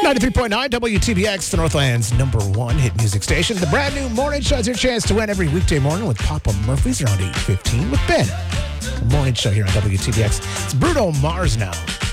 93.9 WTBX, the Northland's #1 hit music station. The brand new morning show is your chance to win every weekday morning with Papa Murphy's around 8:15 with Ben. The morning show here on WTBX. It's Bruno Mars now.